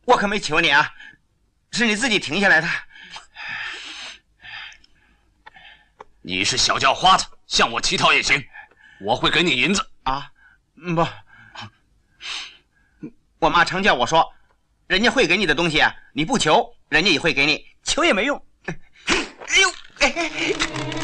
我可没求你啊，是你自己停下来的。 你是小叫花子，向我乞讨也行，我会给你银子啊。不，我妈常叫我说，人家会给你的东西啊，你不求，人家也会给你，求也没用。哎呦，哎。